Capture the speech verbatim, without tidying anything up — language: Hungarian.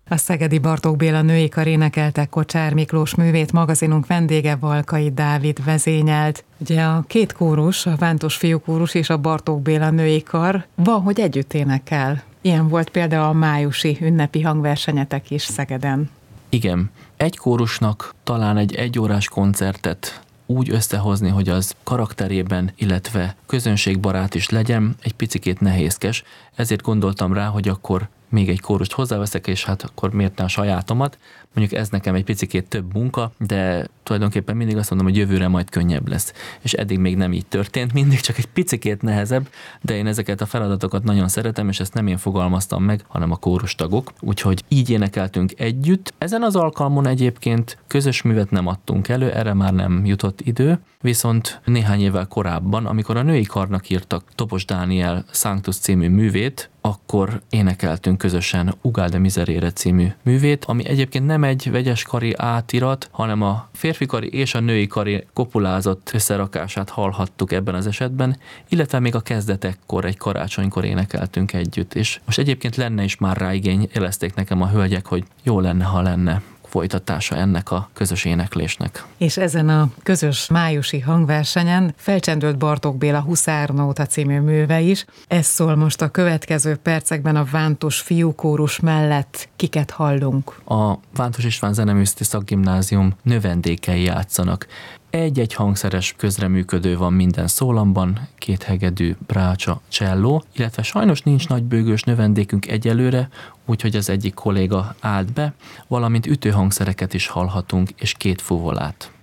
A szegedi Bartók Béla női kar énekelte Kocsár Miklós művét, magazinunk vendége Valkai Dávid vezényelt. Ugye a két kórus, a Vántos fiúkórus és a Bartók Béla női kar van, hogy együtt énekel. Ilyen volt például a májusi ünnepi hangversenyetek is Szegeden. Igen, egy kórusnak talán egy egyórás koncertet úgy összehozni, hogy az karakterében, illetve közönségbarát is legyen, egy picikét nehézkes. Ezért gondoltam rá, hogy akkor még egy kórust hozzáveszek, és hát akkor miért ne a sajátomat. Mondjuk ez nekem egy picikét több munka, de tulajdonképpen mindig azt mondom, hogy jövőre majd könnyebb lesz. És eddig még nem így történt, mindig csak egy picikét nehezebb, de én ezeket a feladatokat nagyon szeretem, és ezt nem én fogalmaztam meg, hanem a kórustagok. Úgyhogy így énekeltünk együtt. Ezen az alkalmon egyébként közös művet nem adtunk elő, erre már nem jutott idő, viszont néhány évvel korábban, amikor a női karnak írtak Topos Dániel Sanctus című művét, akkor énekeltünk közösen Ugál de Miserere című művét, ami egyébként nem egy vegyes kari átirat, hanem a férfi kari és a női kari kopulázott összerakását hallhattuk ebben az esetben, illetve még a kezdetekkor, egy karácsonykor énekeltünk együtt, és most egyébként lenne is már rá igény, jelezték nekem a hölgyek, hogy jó lenne, ha lenne folytatása ennek a közös éneklésnek. És ezen a közös májusi hangversenyen felcsendült Bartók Béla Huszárnóta című műve is. Ez szól most a következő percekben a Vántos fiúkórus mellett. Kiket hallunk? A Vántos István Zeneművészeti Szakgimnázium növendékei játszanak. Egy-egy hangszeres közreműködő van minden szólamban, két hegedű, brácsa, cselló, illetve sajnos nincs nagybőgős növendékünk egyelőre, úgyhogy az egyik kolléga állt be, valamint ütőhangszereket is hallhatunk, és két fuvolát.